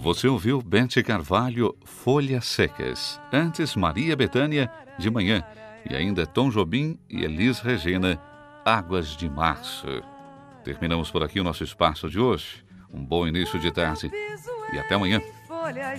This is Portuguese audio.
Você ouviu Bete Carvalho, Folhas Secas. Antes, Maria Bethânia, De Manhã. E ainda Tom Jobim e Elis Regina, Águas de Março. Terminamos por aqui o nosso espaço de hoje. Um bom início de tarde e até amanhã.